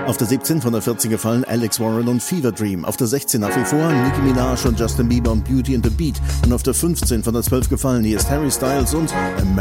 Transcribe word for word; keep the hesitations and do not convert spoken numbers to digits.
Auf der siebzehn von der vierzehn gefallen Alex Warren und Fever Dream. Auf der sechzehn nach wie vor Nicki Minaj und Justin Bieber und Beauty and the Beat. Und auf der fünfzehn von der zwölf gefallen, hier ist Harry Styles und American